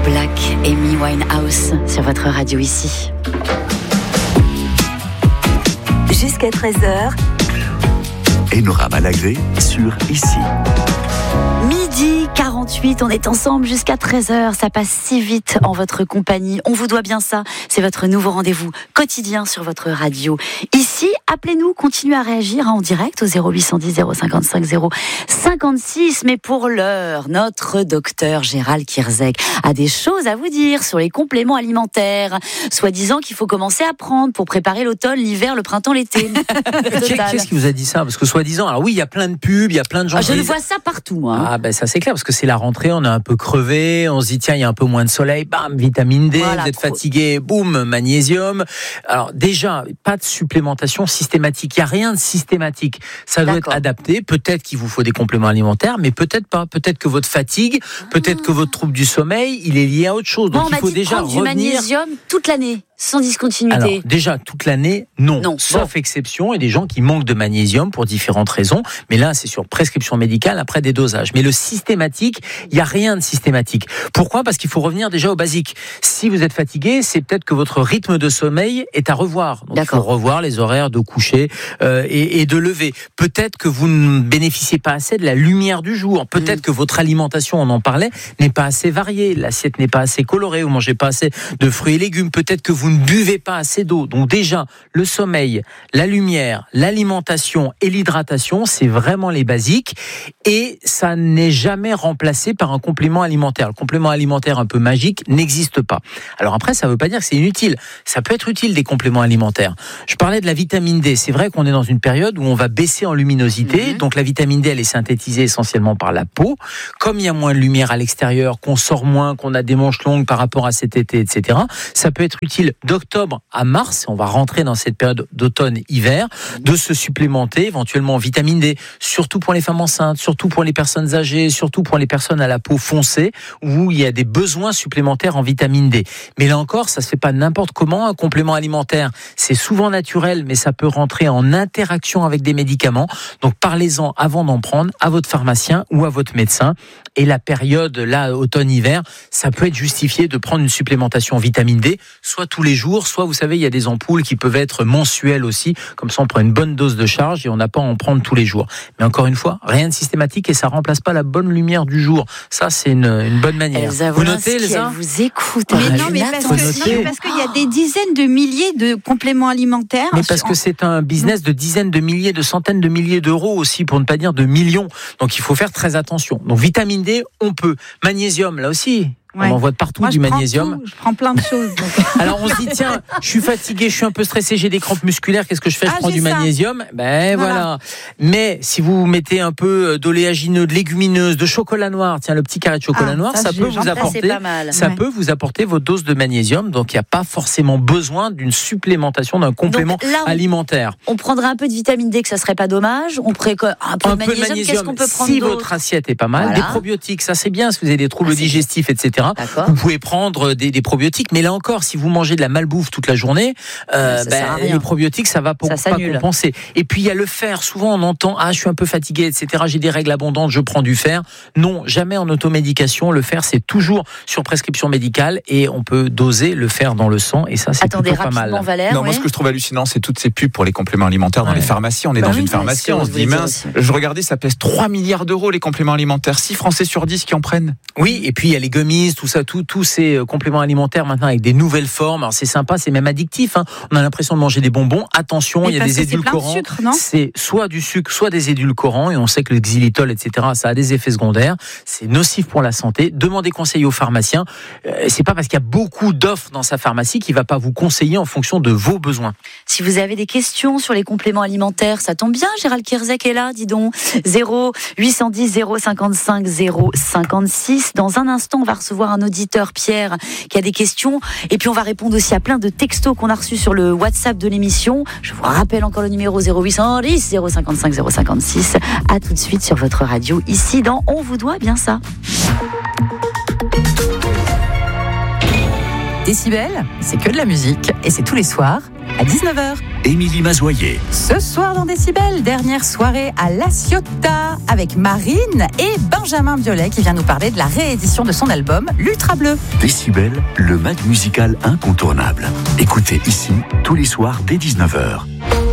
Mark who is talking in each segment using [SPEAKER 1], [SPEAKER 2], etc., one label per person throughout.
[SPEAKER 1] Black, Amy Winehouse sur votre radio ici. Jusqu'à 13h.
[SPEAKER 2] Enora Malagré sur Ici.
[SPEAKER 1] Midi 48, on est ensemble jusqu'à 13h, ça passe si vite en votre compagnie, on vous doit bien ça, c'est votre nouveau rendez-vous quotidien sur votre radio. Ici, appelez-nous, continuez à réagir en direct au 0810 055 056, mais pour l'heure, notre docteur Gérald Kierzek a des choses à vous dire sur les compléments alimentaires, soi-disant qu'il faut commencer à prendre pour préparer l'automne, l'hiver, le printemps, l'été.
[SPEAKER 3] Qu'est-ce qui vous a dit ça ? Parce que soi-disant, alors oui, il y a plein de pubs, il y a plein de gens...
[SPEAKER 1] Je le vois ça partout, moi.
[SPEAKER 3] Ah ben ça c'est clair, parce que c'est la rentrée, on est un peu crevé, on se dit tiens il y a un peu moins de soleil, bam, vitamine D, voilà, vous êtes fatigué, boum, magnésium. Alors déjà, pas de supplémentation systématique, il n'y a rien de systématique, ça doit être adapté, peut-être qu'il vous faut des compléments alimentaires, mais peut-être pas, peut-être que votre fatigue, peut-être que votre trouble du sommeil, il est lié à autre chose, donc il faut déjà revenir...
[SPEAKER 1] du magnésium toute l'année sans discontinuité.
[SPEAKER 3] Alors, déjà, toute l'année, non. Sauf exception, il y a des gens qui manquent de magnésium pour différentes raisons. Mais là, c'est sur prescription médicale après des dosages. Mais le systématique, il n'y a rien de systématique. Pourquoi ? Parce qu'il faut revenir déjà au basique. Si vous êtes fatigué, c'est peut-être que votre rythme de sommeil est à revoir. Donc, il faut revoir les horaires de coucher et de lever. Peut-être que vous ne bénéficiez pas assez de la lumière du jour. Peut-être que votre alimentation, on en parlait, n'est pas assez variée. L'assiette n'est pas assez colorée. Vous mangez pas assez de fruits et légumes. Peut-être que vous ne buvez pas assez d'eau. Donc déjà, le sommeil, la lumière, l'alimentation et l'hydratation, c'est vraiment les basiques. Et ça n'est jamais remplacé par un complément alimentaire. Le complément alimentaire un peu magique n'existe pas. Alors après, ça ne veut pas dire que c'est inutile. Ça peut être utile, des compléments alimentaires. Je parlais de la vitamine D. C'est vrai qu'on est dans une période où on va baisser en luminosité. Donc la vitamine D, elle est synthétisée essentiellement par la peau. Comme il y a moins de lumière à l'extérieur, qu'on sort moins, qu'on a des manches longues par rapport à cet été, etc., ça peut être utile d'octobre à mars, on va rentrer dans cette période d'automne-hiver, de se supplémenter éventuellement en vitamine D, surtout pour les femmes enceintes, surtout pour les personnes âgées, surtout pour les personnes à la peau foncée, où il y a des besoins supplémentaires en vitamine D. Mais là encore, ça se fait pas n'importe comment, un complément alimentaire, c'est souvent naturel, mais ça peut rentrer en interaction avec des médicaments. Donc parlez-en avant d'en prendre à votre pharmacien ou à votre médecin. Et la période, là, automne-hiver, ça peut être justifié de prendre une supplémentation en vitamine D, soit tous les jours, soit vous savez, il y a des ampoules qui peuvent être mensuelles aussi, comme ça on prend une bonne dose de charge et on n'a pas à en prendre tous les jours. Mais encore une fois, rien de systématique et ça remplace pas la bonne lumière du jour. Ça, c'est une bonne manière.
[SPEAKER 1] Vous notez, Elsa ? Vous écoutez.
[SPEAKER 4] Mais non, mais parce qu'il y a des dizaines de milliers de compléments alimentaires.
[SPEAKER 3] Mais parce que c'est un business de dizaines de milliers, de centaines de milliers d'euros aussi, pour ne pas dire de millions. Donc il faut faire très attention. Donc vitamine D, on peut. Magnésium, là aussi. On en voit de partout. Moi, du magnésium.
[SPEAKER 4] Je prends plein de choses. Donc.
[SPEAKER 3] Alors on se dit tiens, je suis fatigué, je suis un peu stressé, j'ai des crampes musculaires, qu'est-ce que je fais ? Je prends du magnésium. Ben voilà. Mais si vous mettez un peu d'oléagineux, de légumineuses, de chocolat noir, tiens le petit carré de chocolat noir, ça peut vous apporter. Ça peut vous apporter votre dose de magnésium. Donc il n'y a pas forcément besoin d'une supplémentation d'un complément alimentaire.
[SPEAKER 1] On prendrait un peu de vitamine D, que ça serait pas dommage. On pourrait un peu de magnésium. Qu'est-ce qu'on peut prendre
[SPEAKER 3] si votre assiette est pas mal, des probiotiques, ça c'est bien. Si vous avez des troubles digestifs, etc. Vous pouvez prendre des probiotiques, mais là encore, si vous mangez de la malbouffe toute la journée, les probiotiques, ça va pas compenser. Et puis il y a le fer. Souvent, on entend je suis un peu fatigué, etc. J'ai des règles abondantes, je prends du fer. Non, jamais en automédication. Le fer, c'est toujours sur prescription médicale et on peut doser le fer dans le sang. Et ça, c'est plutôt pas mal.
[SPEAKER 1] Valère,
[SPEAKER 5] moi, ce que je trouve hallucinant, c'est toutes ces pubs pour les compléments alimentaires dans les pharmacies. On est dans une pharmacie, on se dit mince. Je regardais, ça pèse 3 milliards d'euros les compléments alimentaires. 6 Français sur 10 qui en prennent.
[SPEAKER 3] Oui, et puis il y a les gummies, tout ça. Tous ces compléments alimentaires maintenant avec des nouvelles formes. Alors c'est sympa, c'est même addictif. On a l'impression de manger des bonbons. Attention, il y a des édulcorants. C'est soit du sucre, soit des édulcorants. Et on sait que le xylitol, etc., ça a des effets secondaires. C'est nocif pour la santé. Demandez conseil au pharmacien. C'est pas parce qu'il y a beaucoup d'offres dans sa pharmacie qu'il va pas vous conseiller en fonction de vos besoins.
[SPEAKER 1] Si vous avez des questions sur les compléments alimentaires, ça tombe bien. Gérald Kierzek est là, dis donc. 0810 055 056. Dans un instant, on va recevoir un auditeur, Pierre, qui a des questions. Et puis on va répondre aussi à plein de textos qu'on a reçus sur le WhatsApp de l'émission. Je vous rappelle encore le numéro 0810 055 056. À tout de suite sur votre radio, ici dans On vous doit bien ça.
[SPEAKER 6] Décibel, c'est que de la musique et c'est tous les soirs à 19h.
[SPEAKER 2] Émilie Mazoyer.
[SPEAKER 6] Ce soir dans Décibel, dernière soirée à La Ciotat avec Marine et Benjamin Biolay qui vient nous parler de la réédition de son album L'Ultra Bleu.
[SPEAKER 2] Décibel, le mag musical incontournable. Écoutez ici, tous les soirs dès 19h.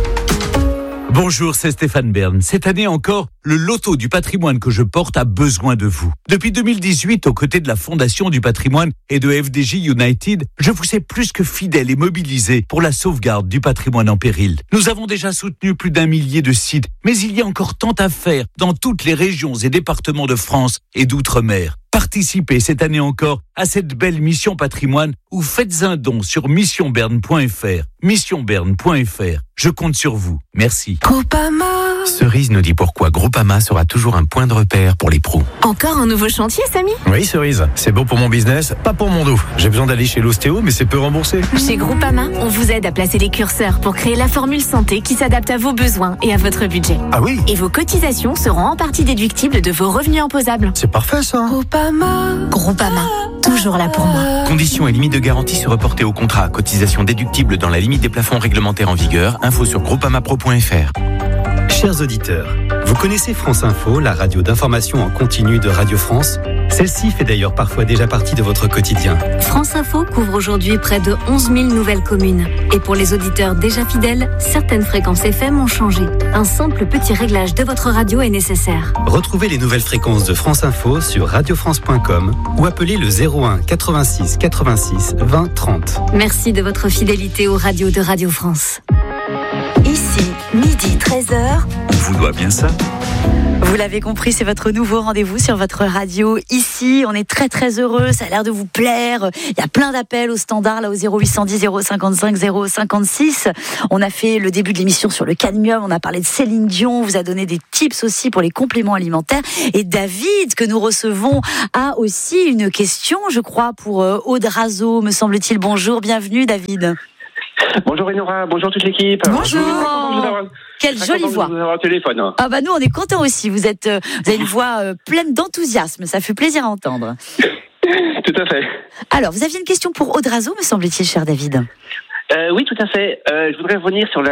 [SPEAKER 7] Bonjour, c'est Stéphane Bern. Cette année encore, le loto du patrimoine que je porte a besoin de vous. Depuis 2018, aux côtés de la Fondation du patrimoine et de FDJ United, je vous ai plus que fidèle et mobilisé pour la sauvegarde du patrimoine en péril. Nous avons déjà soutenu plus d'1 millier de sites, mais il y a encore tant à faire dans toutes les régions et départements de France et d'outre-mer. Participez cette année encore à cette belle mission patrimoine ou faites un don sur missionberne.fr. Missionberne.fr. Je compte sur vous. Merci.
[SPEAKER 8] Groupama.
[SPEAKER 9] Cerise nous dit pourquoi Groupama sera toujours un point de repère pour les pros.
[SPEAKER 8] Encore un nouveau chantier, Samy ?
[SPEAKER 9] Oui, Cerise, c'est bon pour mon business, pas pour mon dos. J'ai besoin d'aller chez l'ostéo, mais c'est peu remboursé.
[SPEAKER 8] Chez Groupama, on vous aide à placer les curseurs pour créer la formule santé qui s'adapte à vos besoins et à votre budget.
[SPEAKER 9] Ah oui ?
[SPEAKER 8] Et vos cotisations seront en partie déductibles de vos revenus imposables.
[SPEAKER 9] C'est parfait ça.
[SPEAKER 8] Groupama, toujours là pour moi.
[SPEAKER 9] Conditions et limites de garantie se reporter au contrat. Cotisation déductible dans la limite des plafonds réglementaires en vigueur. Info sur groupamapro.fr.
[SPEAKER 10] Chers auditeurs, vous connaissez France Info, la radio d'information en continu de Radio France ? Celle-ci fait d'ailleurs parfois déjà partie de votre quotidien.
[SPEAKER 11] France Info couvre aujourd'hui près de 11 000 nouvelles communes. Et pour les auditeurs déjà fidèles, certaines fréquences FM ont changé. Un simple petit réglage de votre radio est nécessaire.
[SPEAKER 10] Retrouvez les nouvelles fréquences de France Info sur radiofrance.com ou appelez le 01 86 86 20 30.
[SPEAKER 11] Merci de votre fidélité aux radios de Radio France.
[SPEAKER 1] Ici, midi 13h.
[SPEAKER 2] On vous doit bien ça.
[SPEAKER 1] Vous l'avez compris, c'est votre nouveau rendez-vous sur votre radio. Ici, on est très très heureux, ça a l'air de vous plaire. Il y a plein d'appels au standard, là au 0810 055 056. On a fait le début de l'émission sur le cadmium, on a parlé de Céline Dion, on vous a donné des tips aussi pour les compléments alimentaires. Et David, que nous recevons, a aussi une question, je crois, pour Aude Razo, me semble-t-il. Bonjour, bienvenue David.
[SPEAKER 12] Bonjour Enora, bonjour toute l'équipe.
[SPEAKER 1] Bonjour. Quelle jolie voix.
[SPEAKER 12] Au téléphone.
[SPEAKER 1] Ah bah nous on est contents aussi. Vous avez une voix pleine d'enthousiasme. Ça fait plaisir à entendre.
[SPEAKER 12] Tout à fait.
[SPEAKER 1] Alors vous aviez une question pour Aude Razo, me semble-t-il, cher David.
[SPEAKER 12] Oui, tout à fait. Je voudrais revenir sur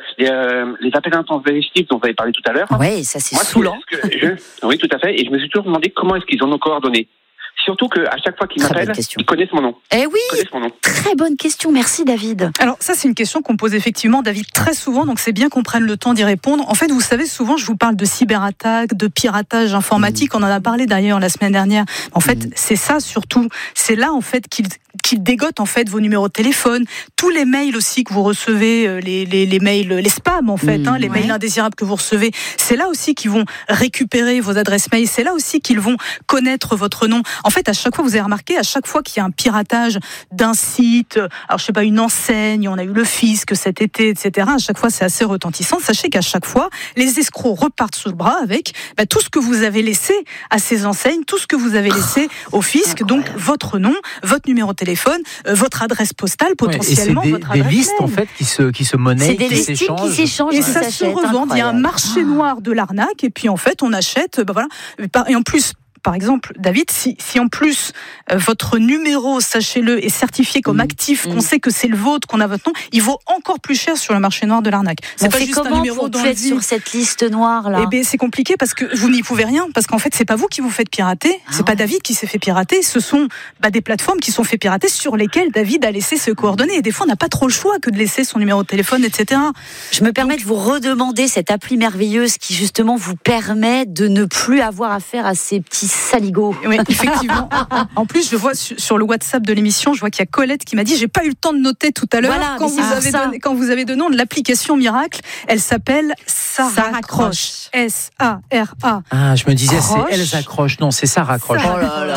[SPEAKER 12] les appels intempestifs dont vous avez parlé tout à l'heure.
[SPEAKER 1] Oui, ça c'est saoulant.
[SPEAKER 12] Oui, tout à fait. Et je me suis toujours demandé comment est-ce qu'ils ont nos coordonnées. Surtout qu'à chaque fois qu'ils m'appellent, ils connaissent mon nom.
[SPEAKER 1] Eh oui, très bonne question, merci David.
[SPEAKER 13] Alors ça c'est une question qu'on pose effectivement David très souvent, donc c'est bien qu'on prenne le temps d'y répondre. En fait vous savez souvent je vous parle de cyberattaques, de piratage informatique, on en a parlé d'ailleurs la semaine dernière. En fait c'est ça surtout, c'est là en fait qu'ils dégotent en fait vos numéros de téléphone, tous les mails aussi que vous recevez, les mails, les spams en fait, les mails indésirables que vous recevez, c'est là aussi qu'ils vont récupérer vos adresses mail, c'est là aussi qu'ils vont connaître votre nom. En fait, à chaque fois, vous avez remarqué, à chaque fois qu'il y a un piratage d'un site, alors je sais pas, une enseigne, on a eu le fisc cet été, etc. À chaque fois, c'est assez retentissant. Sachez qu'à chaque fois, les escrocs repartent sous le bras avec tout ce que vous avez laissé à ces enseignes, tout ce que vous avez laissé au fisc, donc votre nom, votre numéro de téléphone, votre adresse postale, potentiellement votre adresse mail.
[SPEAKER 3] C'est des listes en fait qui se monnaient,
[SPEAKER 1] c'est des listings qui s'échangent,
[SPEAKER 13] et ça se revend. Il y a un marché noir de l'arnaque, et puis en fait, on achète, voilà, et en plus. Par exemple, David, si en plus votre numéro, sachez-le, est certifié comme actif, qu'on sait que c'est le vôtre, qu'on a votre nom, il vaut encore plus cher sur le marché noir de l'arnaque.
[SPEAKER 1] C'est pas juste un numéro dans le vide. Sur cette liste noire là.
[SPEAKER 13] Eh bien, c'est compliqué parce que vous n'y pouvez rien, parce qu'en fait, c'est pas vous qui vous faites pirater, c'est pas David qui s'est fait pirater, ce sont des plateformes qui sont fait pirater sur lesquelles David a laissé ses coordonnées. Et des fois, on n'a pas trop le choix que de laisser son numéro de téléphone, etc.
[SPEAKER 1] Je me permets de vous redemander cette appli merveilleuse qui justement vous permet de ne plus avoir affaire à ces petits saligots.
[SPEAKER 13] Oui, effectivement. En plus, je vois sur le WhatsApp de l'émission, je vois qu'il y a Colette qui m'a dit, j'ai pas eu le temps de noter tout à l'heure, quand vous avez donné de l'application miracle, elle s'appelle Sarah Croche. S-A-R-A.
[SPEAKER 3] Ah, je me disais, c'est Elsa Croche. Non, c'est Sarah Croche.
[SPEAKER 1] Oh là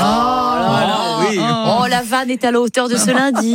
[SPEAKER 1] là. Oui. Oh, la vanne est à la hauteur de ce lundi.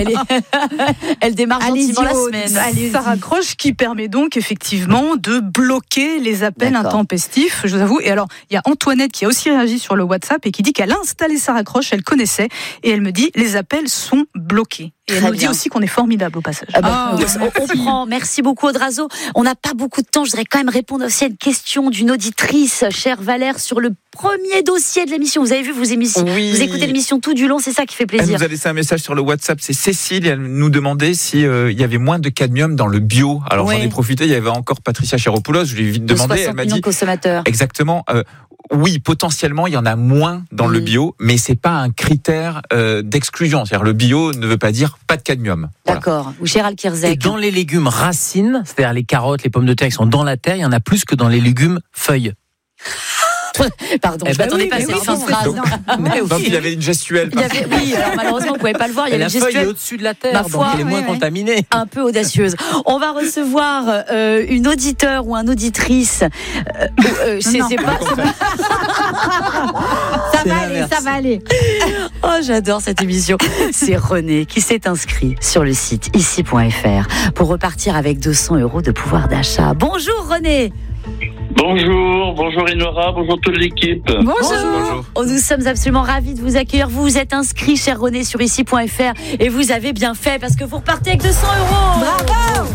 [SPEAKER 1] Elle démarre gentiment la semaine.
[SPEAKER 13] Sarah Croche qui permet donc effectivement de bloquer les appels intempestifs, je vous avoue. Et alors, il y a Antoinette qui a aussi réagi sur le WhatsApp et qui dit qu'elle a installé Sarah Croche, elle connaissait, et elle me dit les appels sont bloqués. Et elle nous dit aussi qu'on est formidable au passage.
[SPEAKER 1] On prend. Merci beaucoup Aude Razo. On n'a pas beaucoup de temps. Je voudrais quand même répondre aussi à une question d'une auditrice, chère Valère, sur le premier dossier de l'émission. Vous avez vu, vous écoutez l'émission tout du long, c'est ça qui fait plaisir.
[SPEAKER 5] Elle nous a laissé un message sur le WhatsApp, c'est Cécile, elle nous demandait si il y avait moins de cadmium dans le bio. Alors j'en ai profité, il y avait encore Patricia Chéropoulos, je lui ai vite demandé, elle m'a dit
[SPEAKER 1] consommateurs.
[SPEAKER 5] Exactement. Oui, potentiellement, il y en a moins dans le bio, mais c'est pas un critère d'exclusion. C'est-à-dire, le bio ne veut pas dire pas de cadmium.
[SPEAKER 1] D'accord. Ou Gérald Kierzek.
[SPEAKER 3] Et dans les légumes racines, c'est-à-dire les carottes, les pommes de terre qui sont dans la terre, il y en a plus que dans les légumes feuilles.
[SPEAKER 1] Pardon, je m'attendais pas à cette fin de phrase.
[SPEAKER 5] Donc il y avait une gestuelle.
[SPEAKER 1] Oui, alors malheureusement, vous ne pouvez pas le voir. Il y a
[SPEAKER 3] la
[SPEAKER 1] une gestuelle.
[SPEAKER 3] feuille est au-dessus de la terre, donc elle est moins contaminée.
[SPEAKER 1] Un peu audacieuse. On va recevoir une auditeur ou un auditrice. C'est pas.
[SPEAKER 4] Ça va aller.
[SPEAKER 1] Oh, j'adore cette émission. C'est René qui s'est inscrit sur le site ici.fr pour repartir avec 200 € de pouvoir d'achat. Bonjour René.
[SPEAKER 14] Bonjour Enora, bonjour toute l'équipe.
[SPEAKER 1] Bonjour. Oh, nous sommes absolument ravis de vous accueillir. Vous vous êtes inscrit, cher René, sur ici.fr et vous avez bien fait parce que vous repartez avec 200 €.
[SPEAKER 4] Bravo.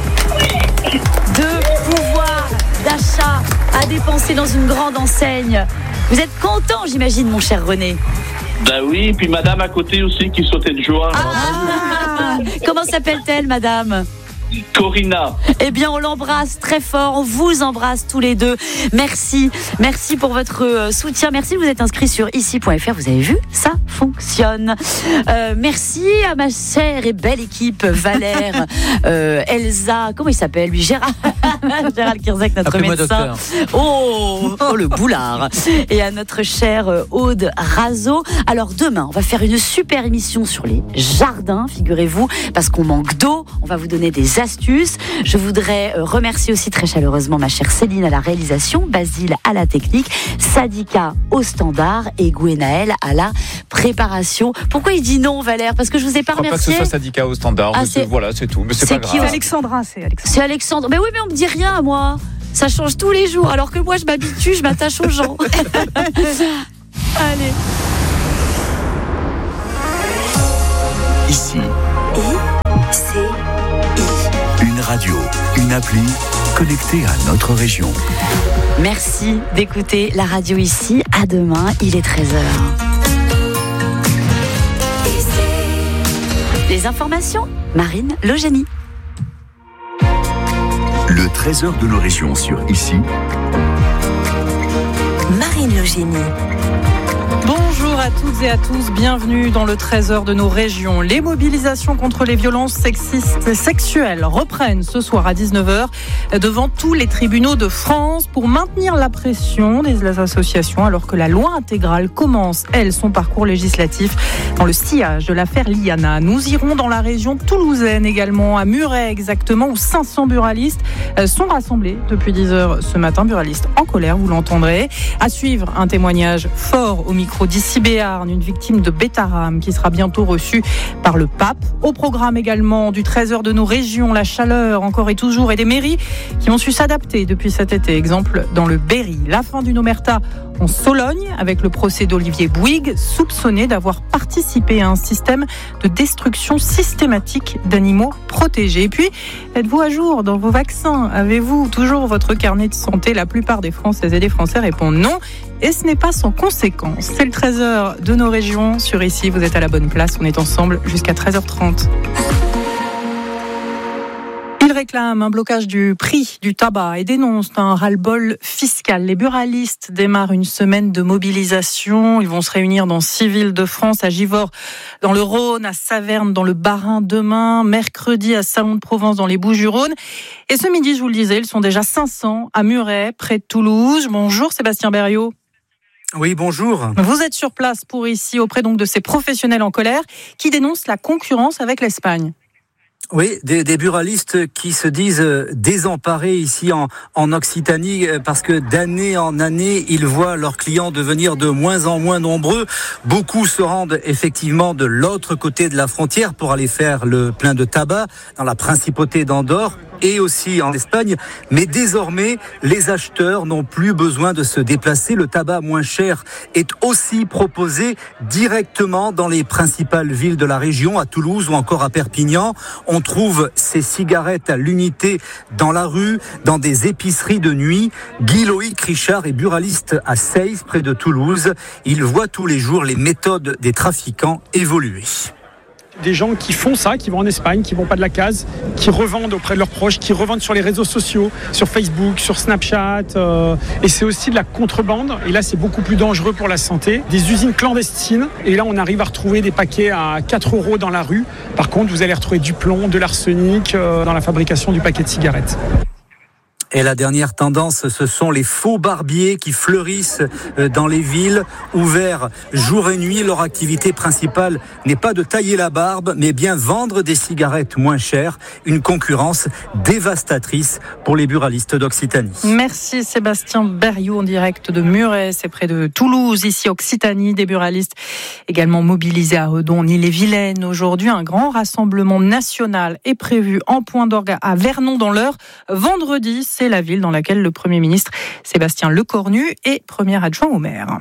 [SPEAKER 1] De pouvoir d'achat à dépenser dans une grande enseigne. Vous êtes content, j'imagine, mon cher René.
[SPEAKER 14] Bah oui, et puis madame à côté aussi qui sautait de joie.
[SPEAKER 1] Comment s'appelle-t-elle, madame ?
[SPEAKER 14] Corinna.
[SPEAKER 1] Eh bien, on l'embrasse très fort. On vous embrasse tous les deux. Merci pour votre soutien. Merci de vous être inscrit sur ici.fr. Vous avez vu, ça fonctionne. Merci à ma chère et belle équipe, Valère, Elsa, comment il s'appelle lui, Gérald Kierzek, notre médecin. Oh, le boulard. Et à notre chère Aude Razo. Alors demain, on va faire une super émission sur les jardins, figurez-vous, parce qu'on manque d'eau. On va vous donner des astuces. Je voudrais remercier aussi très chaleureusement ma chère Céline à la réalisation, Basile à la technique, Sadika au standard et Gwenaël à la préparation. Pourquoi il dit non, Valère ? Parce que je vous ai pas remercié.
[SPEAKER 5] Je crois pas que ce soit Sadika au standard. Voilà, c'est tout. Mais c'est pas grave.
[SPEAKER 13] C'est Alexandra.
[SPEAKER 1] C'est Alexandre. Mais oui, mais on me dit rien, moi. Ça change tous les jours. Alors que moi, je m'habitue, je m'attache aux gens. Allez.
[SPEAKER 2] Ici. Une radio, une appli connectée à notre région.
[SPEAKER 1] Merci d'écouter la radio ici. À demain, il est 13h. Les informations, Marine Logénie.
[SPEAKER 2] Le trésor de nos régions sur ici.
[SPEAKER 6] Marine Logénie.
[SPEAKER 13] Bonjour à toutes et à tous, bienvenue dans le trésor de nos régions. Les mobilisations contre les violences sexistes et sexuelles reprennent ce soir à 19h devant tous les tribunaux de France pour maintenir la pression des associations alors que la loi intégrale commence, elle, son parcours législatif dans le sillage de l'affaire Liana. Nous irons dans la région toulousaine également, à Muret exactement, où 500 buralistes sont rassemblés depuis 10h ce matin. Buralistes en colère, vous l'entendrez. À suivre, un témoignage fort au micro d'ici Béarn, une victime de Bétarame qui sera bientôt reçue par le pape. Au programme également du trésor de nos régions, la chaleur encore et toujours, et des mairies qui ont su s'adapter depuis cet été. Exemple dans le Berry. La fin d'une omerta en Sologne avec le procès d'Olivier Bouygues, soupçonné d'avoir participé à un système de destruction systématique d'animaux protégés. Et puis, êtes-vous à jour dans vos vaccins ? Avez-vous toujours votre carnet de santé ? La plupart des Françaises et des Français répondent non. Et ce n'est pas sans conséquence. C'est le trésor de nos régions sur ici. Vous êtes à la bonne place. On est ensemble jusqu'à 13h30. Ils réclament un blocage du prix du tabac et dénoncent un ras-le-bol fiscal. Les buralistes démarrent une semaine de mobilisation. Ils vont se réunir dans 6 villes de France, à Givors, dans le Rhône, à Saverne, dans le Bas-Rhin demain, mercredi à Salon de Provence, dans les Bouches-du-Rhône. Et ce midi, je vous le disais, ils sont déjà 500 à Muret, près de Toulouse. Bonjour Sébastien Berriot.
[SPEAKER 15] Oui, bonjour.
[SPEAKER 13] Vous êtes sur place pour ici, auprès donc de ces professionnels en colère qui dénoncent la concurrence avec l'Espagne.
[SPEAKER 15] Oui, des buralistes qui se disent désemparés ici en Occitanie parce que d'année en année, ils voient leurs clients devenir de moins en moins nombreux. Beaucoup se rendent effectivement de l'autre côté de la frontière pour aller faire le plein de tabac dans la principauté d'Andorre. et aussi en Espagne. Mais désormais, les acheteurs n'ont plus besoin de se déplacer. Le tabac moins cher est aussi proposé directement dans les principales villes de la région, à Toulouse ou encore à Perpignan. On trouve ces cigarettes à l'unité dans la rue, dans des épiceries de nuit. Guy Loïc Richard est buraliste à Seyss, près de Toulouse. Il voit tous les jours les méthodes des trafiquants évoluer.
[SPEAKER 16] Des gens qui font ça, qui vont en Espagne, qui vont pas de la case, qui revendent auprès de leurs proches, qui revendent sur les réseaux sociaux, sur Facebook, sur Snapchat. Et c'est aussi de la contrebande. Et là, c'est beaucoup plus dangereux pour la santé. Des usines clandestines. Et là, on arrive à retrouver des paquets à 4 € dans la rue. Par contre, vous allez retrouver du plomb, de l'arsenic dans la fabrication du paquet de cigarettes.
[SPEAKER 15] Et la dernière tendance, ce sont les faux barbiers qui fleurissent dans les villes, ouverts jour et nuit. Leur activité principale n'est pas de tailler la barbe, mais bien vendre des cigarettes moins chères. Une concurrence dévastatrice pour les buralistes d'Occitanie.
[SPEAKER 6] Merci Sébastien Berriou, en direct de Muret, c'est près de Toulouse, ici Occitanie. Des buralistes également mobilisés à Redon, en Ille-et-Vilaine. Aujourd'hui, un grand rassemblement national est prévu en point d'orgue à Vernon dans l'Eure. Vendredi, c'est la ville dans laquelle le Premier ministre Sébastien Lecornu est premier adjoint au maire.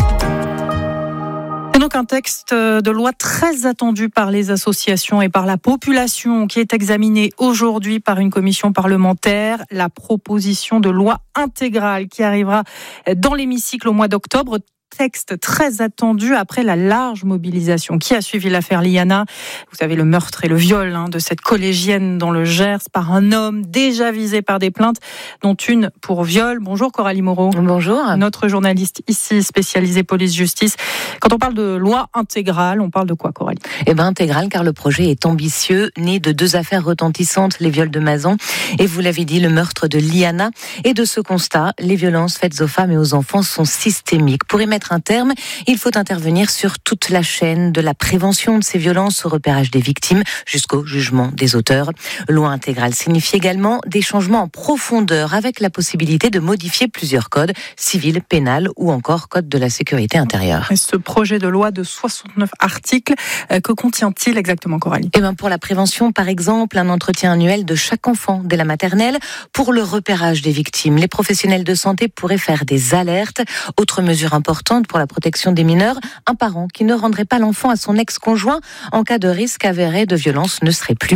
[SPEAKER 6] C'est donc un texte de loi très attendu par les associations et par la population qui est examiné aujourd'hui par une commission parlementaire. La proposition de loi intégrale qui arrivera dans l'hémicycle au mois d'octobre. Texte très attendu après la large mobilisation qui a suivi l'affaire Liana. Vous savez, le meurtre et le viol de cette collégienne dans le Gers par un homme déjà visé par des plaintes, dont une pour viol. Bonjour Coralie Moreau.
[SPEAKER 17] Bonjour.
[SPEAKER 6] Notre journaliste ici spécialisée police-justice. Quand on parle de loi intégrale, on parle de quoi, Coralie ?
[SPEAKER 17] Intégrale, car le projet est ambitieux, né de 2 affaires retentissantes, les viols de Mazan et, vous l'avez dit, le meurtre de Liana. Et de ce constat, les violences faites aux femmes et aux enfants sont systémiques. Pour y mettre un terme, il faut intervenir sur toute la chaîne, de la prévention de ces violences au repérage des victimes jusqu'au jugement des auteurs. Loi intégrale signifie également des changements en profondeur avec la possibilité de modifier plusieurs codes, civil, pénal ou encore code de la sécurité intérieure.
[SPEAKER 6] Et ce projet de loi de 69 articles, que contient-il exactement, Coralie ?
[SPEAKER 17] Pour la prévention, par exemple, un entretien annuel de chaque enfant dès la maternelle. Pour le repérage des victimes, les professionnels de santé pourraient faire des alertes. Autre mesure importante pour la protection des mineurs, un parent qui ne rendrait pas l'enfant à son ex-conjoint en cas de risque avéré de violence ne serait plus